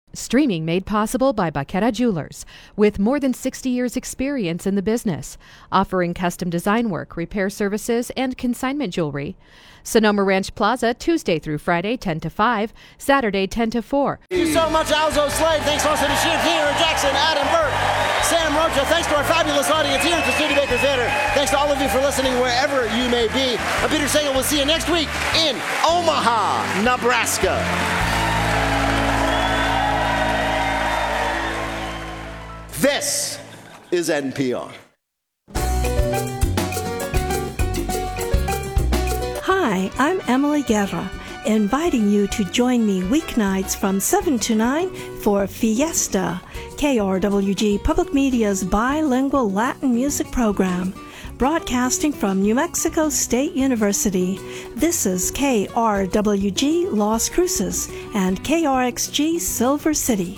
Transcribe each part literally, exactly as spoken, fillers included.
Streaming made possible by Baqueta Jewelers, with more than sixty years experience in the business, offering custom design work, repair services, and consignment jewelry. Sonoma Ranch Plaza, Tuesday through Friday, ten to five, Saturday, ten to four. Thank you so much, Alzo Slade. Thanks also to Sheer Peter Jackson, Adam Burke, Sam Rocha. Thanks to our fabulous audience here at the Studebaker Theater. Thanks to all of you for listening wherever you may be. I'm Peter Sagal. We'll see you next week in Omaha, Nebraska. This is N P R. Hi, I'm Emily Guerra, inviting you to join me weeknights from seven to nine for Fiesta, K R W G Public Media's bilingual Latin music program, broadcasting from New Mexico State University. This is K R W G Las Cruces and K R X G Silver City.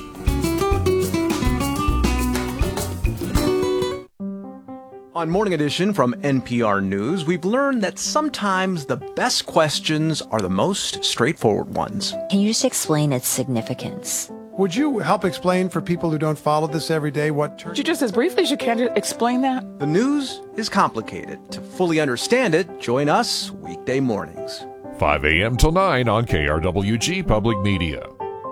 On Morning Edition from N P R News, we've learned that sometimes the best questions are the most straightforward ones. Can you just explain its significance? Would you help explain for people who don't follow this every day what church... You just as briefly as you can explain that? The news is complicated. To fully understand it, join us weekday mornings. five a.m. till nine on K R W G Public Media.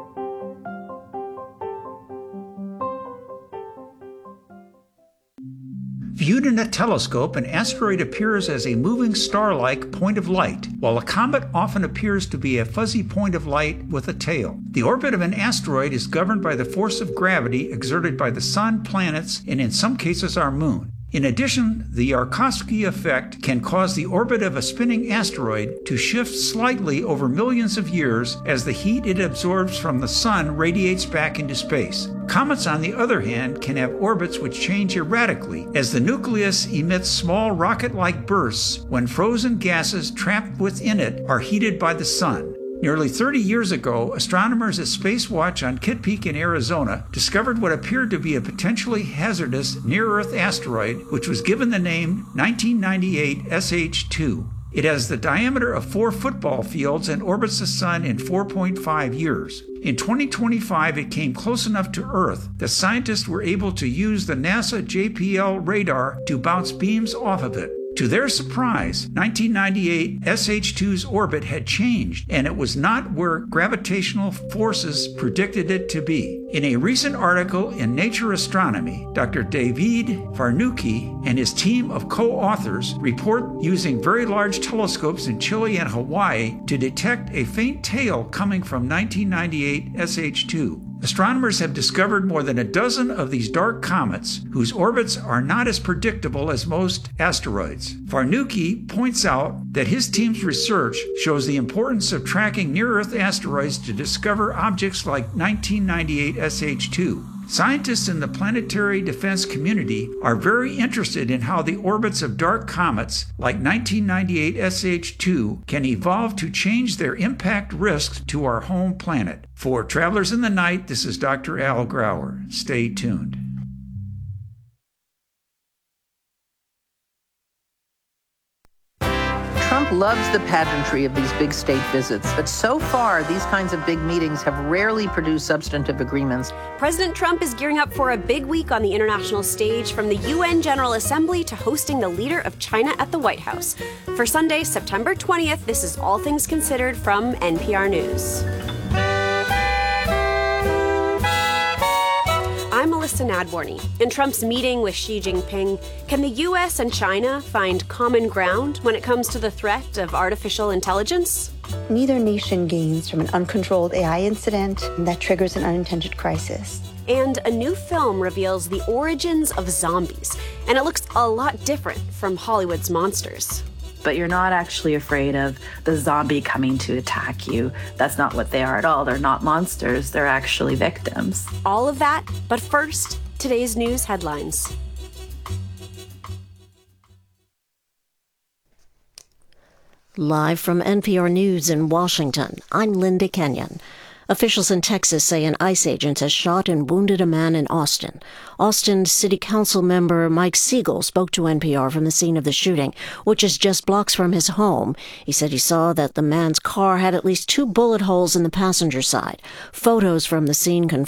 Viewed in a telescope, an asteroid appears as a moving star-like point of light, while a comet often appears to be a fuzzy point of light with a tail. The orbit of an asteroid is governed by the force of gravity exerted by the sun, planets, and in some cases our moon. In addition, the Yarkovsky effect can cause the orbit of a spinning asteroid to shift slightly over millions of years as the heat it absorbs from the sun radiates back into space. Comets, on the other hand, can have orbits which change erratically as the nucleus emits small rocket-like bursts when frozen gases trapped within it are heated by the sun. Nearly thirty years ago, astronomers at Space Watch on Kitt Peak in Arizona discovered what appeared to be a potentially hazardous near-Earth asteroid, which was given the name nineteen ninety-eight S H two. It has the diameter of four football fields and orbits the Sun in four point five years. In twenty twenty-five, it came close enough to Earth that scientists were able to use the NASA J P L radar to bounce beams off of it. To their surprise, nineteen ninety-eight S H two's orbit had changed, and it was not where gravitational forces predicted it to be. In a recent article in Nature Astronomy, Doctor David Farnucci and his team of co-authors report using very large telescopes in Chile and Hawaii to detect a faint tail coming from nineteen ninety-eight S H two. Astronomers have discovered more than a dozen of these dark comets whose orbits are not as predictable as most asteroids. Farnucci points out that his team's research shows the importance of tracking near-Earth asteroids to discover objects like nineteen ninety-eight S H two. Scientists in the planetary defense community are very interested in how the orbits of dark comets like nineteen ninety-eight S H two can evolve to change their impact risks to our home planet. For Travelers in the Night, this is Doctor Al Grauer. Stay tuned. Trump loves the pageantry of these big state visits, but so far, these kinds of big meetings have rarely produced substantive agreements. President Trump is gearing up for a big week on the international stage, from the U N General Assembly to hosting the leader of China at the White House. For Sunday, September twentieth, this is All Things Considered from N P R News. I'm Melissa Nadworny. In Trump's meeting with Xi Jinping, can the U S and China find common ground when it comes to the threat of artificial intelligence? Neither nation gains from an uncontrolled A I incident that triggers an unintended crisis. And a new film reveals the origins of zombies, and it looks a lot different from Hollywood's monsters. But you're not actually afraid of the zombie coming to attack you. That's not what they are at all. They're not monsters. They're actually victims. All of that, but first, today's news headlines. Live from N P R News in Washington, I'm Linda Kenyon. Officials in Texas say an ICE agent has shot and wounded a man in Austin. Austin City Council member Mike Siegel spoke to N P R from the scene of the shooting, which is just blocks from his home. He said he saw that the man's car had at least two bullet holes in the passenger side. Photos from the scene confirmed